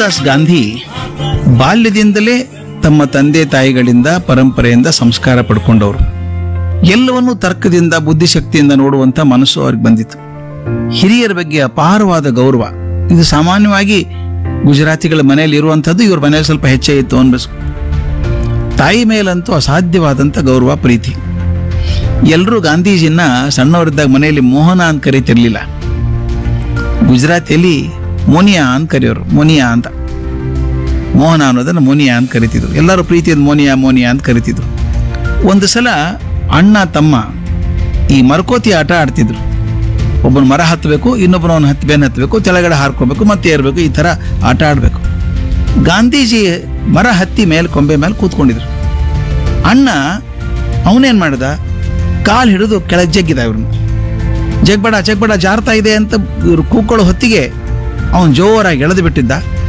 ದಾಸ್ ಗಾಂಧಿ ಬಾಲ್ಯದಿಂದಲೇ ತಮ್ಮ ತಂದೆ ತಾಯಿಗಳಿಂದ ಪರಂಪರೆಯಿಂದ ಸಂಸ್ಕಾರ ಪಡ್ಕೊಂಡವರು. ಎಲ್ಲವನ್ನೂ ತರ್ಕದಿಂದ ಬುದ್ಧಿಶಕ್ತಿಯಿಂದ ನೋಡುವಂತ ಮನಸ್ಸು ಅವ್ರಿಗೆ ಬಂದಿತ್ತು. ಹಿರಿಯರ ಬಗ್ಗೆ ಅಪಾರವಾದ ಗೌರವ, ಇದು ಸಾಮಾನ್ಯವಾಗಿ ಗುಜರಾತಿಗಳ ಮನೆಯಲ್ಲಿ ಇರುವಂಥದ್ದು, ಇವ್ರ ಮನೆಯಲ್ಲಿ ಸ್ವಲ್ಪ ಹೆಚ್ಚೇ ಇತ್ತು ಅನ್ಬೇಕು. ತಾಯಿ ಮೇಲಂತೂ ಅಸಾಧ್ಯವಾದಂಥ ಗೌರವ, ಪ್ರೀತಿ. ಎಲ್ಲರೂ ಗಾಂಧೀಜಿನ ಸಣ್ಣವರಿದ್ದಾಗ ಮನೆಯಲ್ಲಿ ಮೋಹನ ಅಂತ ಕರೀತಿರ್ಲಿಲ್ಲ. ಗುಜರಾತಿಯಲ್ಲಿ ಮೋನಿಯಾ ಅಂತ ಕರೆಯೋರು, ಮೋನಿಯಾ ಅಂತ. ಮೋಹನ ಅನ್ನೋದನ್ನ ಮೋನಿಯಾ ಅಂತ ಕರಿತಿದ್ರು. ಎಲ್ಲರೂ ಪ್ರೀತಿಯಿಂದ ಮೋನಿಯಾ ಮೋನಿಯಾ ಅಂತ ಕರಿತಿದ್ರು. ಒಂದು ಸಲ ಅಣ್ಣ ತಮ್ಮ ಈ ಮರಕೋತಿ ಆಟ ಆಡ್ತಿದ್ರು. ಒಬ್ಬನ ಮರ ಹತ್ತಬೇಕು, ಇನ್ನೊಬ್ಬನ ಬೆನ್ನು ಹತ್ತಬೇಕು, ಕೆಳಗಡೆ ಹಾರ್ಕೋಬೇಕು, ಮತ್ತೆ ಏರ್ಬೇಕು, ಈ ಥರ ಆಟ ಆಡಬೇಕು. ಗಾಂಧೀಜಿ ಮರ ಹತ್ತಿ ಮೇಲೆ ಕೊಂಬೆ ಮೇಲೆ ಕೂತ್ಕೊಂಡಿದ್ರು. ಅಣ್ಣ ಅವನೇನ್ ಮಾಡ್ದ, ಕಾಲು ಹಿಡಿದು ಕೆಳಗೆ ಜಗ್ಗಿದ. ಇವ್ರನ್ನ ಜಗ್ಬೇಡ ಜಾರ್ತಾ ಇದೆ ಅಂತ ಇವ್ರು ಕೂಕೊಳ್ಳೋ ಹೊತ್ತಿಗೆ ಅವನು ಜೋರಾಗಿ ಎಳೆದು ಬಿಟ್ಟಿದ್ದ.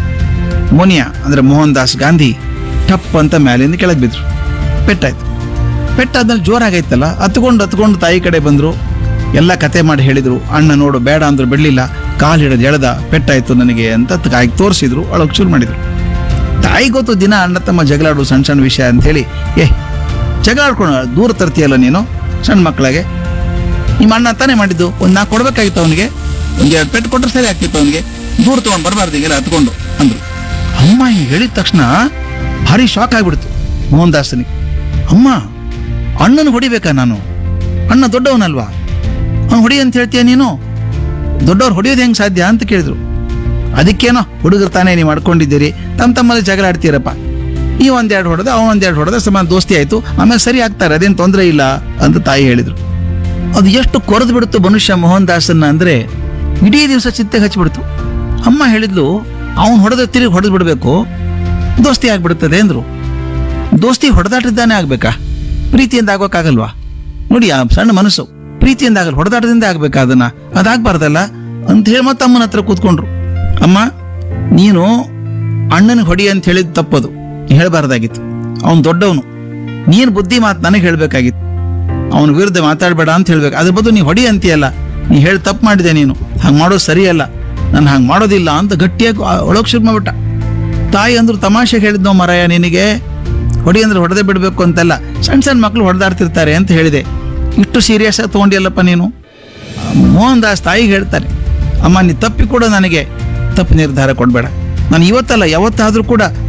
ಮೋನಿಯಾ ಅಂದ್ರೆ ಮೋಹನ್ ದಾಸ್ ಗಾಂಧಿ ಟಪ್ ಅಂತ ಮೇಲಿಂದ ಕೆಳಗೆ ಬಿದ್ರು. ಪೆಟ್ಟಾಯ್ತು. ಪೆಟ್ಟಾದ್ಮೇಲೆ ಜೋರಾಗೈತಲ್ಲ, ಹತ್ಕೊಂಡು ತಾಯಿ ಕಡೆ ಬಂದ್ರು. ಎಲ್ಲ ಕತೆ ಮಾಡಿ ಹೇಳಿದ್ರು. ಅಣ್ಣ ನೋಡು ಬೇಡ ಅಂದ್ರು ಬಿಡ್ಲಿಲ್ಲ, ಕಾಲು ಹಿಡಿದು ಎಳೆದ, ಪೆಟ್ಟಾಯ್ತು ನನಗೆ ಅಂತ ತಾಯಿಗೆ ತೋರಿಸಿದ್ರು. ಅಳೋಕ್ ಶುರು ಮಾಡಿದ್ರು. ತಾಯಿ ಗೊತ್ತು ದಿನ ಅಣ್ಣ ತಮ್ಮ ಜಗಳಾಡು ಸಣ್ಣ ಸಣ್ಣ ವಿಷಯ ಅಂತ ಹೇಳಿ, ಜಗಳ ಆಡ್ಕೊಂಡು ದೂರ ತರ್ತೀಯಲ್ಲ ನೀನು ಸಣ್ಣ ಮಕ್ಕಳಿಗೆ, ನಿಮ್ಮ ಅಣ್ಣ ತಾನೇ ಮಾಡಿದ್ದು, ಒಂದು ನಾಲ್ಕು ಕೊಡ್ಬೇಕಾಗಿತ್ತು ಅವನಿಗೆ, ಒಂದು 2 ಪೆಟ್ಟು ಕೊಟ್ಟರೆ ಸರಿ ಆಗ್ತಿತ್ತು ಅವನಿಗೆ, ದೂರ ತಗೊಂಡು ಬರಬಾರ್ದು ಹಿಂಗೆಲ್ಲ ಹತ್ಕೊಂಡು ಅಂದ್ರು. ಅಮ್ಮ ಹಿಂಗೆ ಹೇಳಿದ ತಕ್ಷಣ ಭಾರಿ ಶಾಕ್ ಆಗ್ಬಿಡ್ತು ಮೋಹನ್ ದಾಸನಿಗೆ. ಅಮ್ಮ, ಅಣ್ಣನ ಹೊಡಿಬೇಕಾ ನಾನು? ಅಣ್ಣ ದೊಡ್ಡವನಲ್ವಾ, ಅವ್ನು ಹೊಡಿ ಅಂತ ಹೇಳ್ತೀಯ ನೀನು? ದೊಡ್ಡವ್ರು ಹೊಡಿಯೋದು ಹೆಂಗೆ ಸಾಧ್ಯ ಅಂತ ಕೇಳಿದ್ರು. ಅದಕ್ಕೇನೋ ಹುಡುಗರು ತಾನೇ ನೀವು ಮಾಡ್ಕೊಂಡಿದ್ದೀರಿ, ತಮ್ಮಲ್ಲಿ ಜಗಳ ಆಡ್ತೀರಪ್ಪ, ಈ 1-2 ಹೊಡೆದ, ಅವನು 1-2 ಹೊಡೆದ, ಸಮಾನ ದೋಸ್ತಿ ಆಯ್ತು, ಆಮೇಲೆ ಸರಿ ಆಗ್ತಾರೆ, ಅದೇನು ತೊಂದರೆ ಇಲ್ಲ ಅಂತ ತಾಯಿ ಹೇಳಿದ್ರು. ಅದು ಎಷ್ಟು ಕೊರೆದು ಬಿಡ್ತು ಮನುಷ್ಯ ಮೋಹನ್ ದಾಸನ್ನ ಅಂದ್ರೆ ಇಡೀ ದಿವಸ ಚಿತ್ತೆ ಹಚ್ಚಿಬಿಡ್ತು. ಅಮ್ಮ ಹೇಳಿದ್ಲು, ಅವನು ಹೊಡೆದ ತಿರುಗಿ ಹೊಡೆದು ಬಿಡ್ಬೇಕು, ದೋಸ್ತಿ ಆಗ್ಬಿಡುತ್ತದೆ ಅಂದ್ರು. ದೋಸ್ತಿ ಹೊಡೆದಾಟದ್ದಾನೆ ಆಗ್ಬೇಕಾ? ಪ್ರೀತಿಯಿಂದ ಆಗೋಕ್ಕಾಗಲ್ವಾ? ನೋಡಿ ಆ ಸಣ್ಣ ಮನಸ್ಸು ಪ್ರೀತಿಯಿಂದ ಆಗಲ್ಲ, ಹೊಡೆದಾಟದಿಂದ ಆಗ್ಬೇಕಾ? ಅದಾಗಬಾರ್ದಲ್ಲ ಅಂತ ಹೇಳಿ ಮತ್ತೆ ಅಮ್ಮನ ಹತ್ರ ಕೂತ್ಕೊಂಡ್ರು. ಅಮ್ಮ, ನೀನು ಅಣ್ಣನಿಗೆ ಹೊಡಿ ಅಂತ ಹೇಳಿದ್ ತಪ್ಪದು, ಹೇಳ್ಬಾರ್ದಾಗಿತ್ತು. ಅವನು ದೊಡ್ಡವನು, ನೀನು ಬುದ್ಧಿ ಮಾತು ನನಗೆ ಹೇಳ್ಬೇಕಾಗಿತ್ತು. ಅವನ ವಿರುದ್ಧ ಮಾತಾಡಬೇಡ ಅಂತ ಹೇಳ್ಬೇಕು. ಅದ್ರ ಬದಲು ನೀ ಹೊಡಿ ಅಂತೀಯಲ್ಲ, ನೀ ಹೇಳಿ ತಪ್ಪು ಮಾಡಿದೆ, ನೀನು ಹಂಗೆ ಮಾಡೋದು ಸರಿಯಲ್ಲ, ನಾನು ಹಂಗೆ ಮಾಡೋದಿಲ್ಲ ಅಂತ ಗಟ್ಟಿಯಾಗಿ ಒಳಗೆ ಶುರು ಮಾಡ್ಬಿಟ್ಟ. ತಾಯಿ ಅಂದ್ರು ತಮಾಷೆಗೆ ಹೇಳಿದ್ನೋ ಮರಾಯ, ನಿನಗೆ ಹೊಡಿ ಅಂದ್ರೆ ಹೊಡೆದೇ ಬಿಡಬೇಕು ಅಂತೆಲ್ಲ, ಸಣ್ಣ ಮಕ್ಕಳು ಹೊಡೆದಾಡ್ತಿರ್ತಾರೆ ಅಂತ ಹೇಳಿದೆ, ಇಷ್ಟು ಸೀರಿಯಸ್ ಆಗಿ ತೊಗೊಂಡಿಯಲ್ಲಪ್ಪ ನೀನು. ಮೋಹನ್ ದಾಸ್ ತಾಯಿಗೆ ಹೇಳ್ತಾರೆ, ಅಮ್ಮ ನೀ ತಪ್ಪಿ ಕೂಡ ನನಗೆ ತಪ್ಪು ನಿರ್ಧಾರ ಕೊಡಬೇಡ, ನಾನು ಇವತ್ತಲ್ಲ ಯಾವತ್ತಾದ್ರೂ ಕೂಡ